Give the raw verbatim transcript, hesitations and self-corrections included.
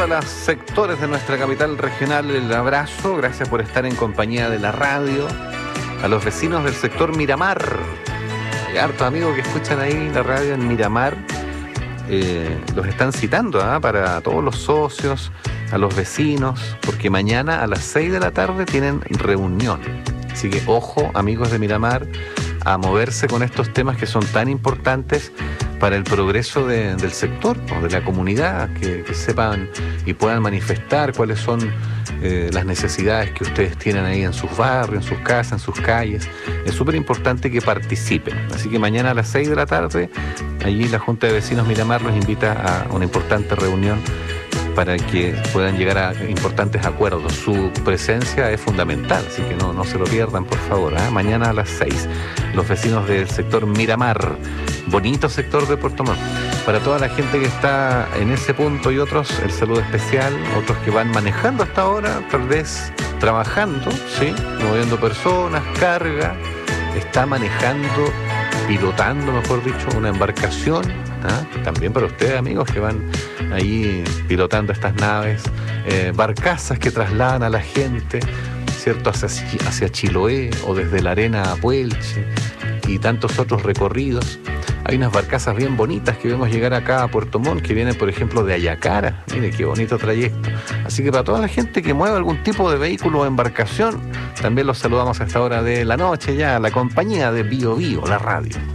todos los sectores de nuestra capital regional el abrazo. Gracias por estar en compañía de la radio. A los vecinos del sector Miramar. Hay hartos amigos que escuchan ahí la radio en Miramar. Eh, los están citando ¿eh? para todos los socios, a los vecinos, porque mañana a las seis de la tarde tienen reunión. Así que ojo, amigos de Miramar, a moverse con estos temas que son tan importantes para el progreso de, del sector, ¿no? de la comunidad, que, que sepan y puedan manifestar cuáles son eh, las necesidades que ustedes tienen ahí en sus barrios, en sus casas, en sus calles. Es súper importante que participen. Así que mañana a las seis de la tarde, allí la Junta de Vecinos Miramar los invita a una importante reunión para que puedan llegar a importantes acuerdos. Su presencia es fundamental, así que no, no se lo pierdan, por favor. ¿eh? Mañana a las seis, los vecinos del sector Miramar, bonito sector de Puerto Montt. Para toda la gente que está en ese punto y otros, el saludo especial, otros que van manejando hasta ahora, tal vez trabajando, ¿sí? moviendo personas, carga, está manejando, pilotando, mejor dicho, una embarcación. ¿Ah? También para ustedes, amigos, que van ahí pilotando estas naves, eh, barcazas que trasladan a la gente, ¿cierto? Hacia, hacia Chiloé o desde la arena a Puelche y tantos otros recorridos. Hay unas barcazas bien bonitas que vemos llegar acá a Puerto Montt, que vienen, por ejemplo, de Ayacara. Mire qué bonito trayecto. Así que para toda la gente que mueva algún tipo de vehículo o embarcación, también los saludamos a esta hora de la noche ya, la compañía de Bio Bio, la radio.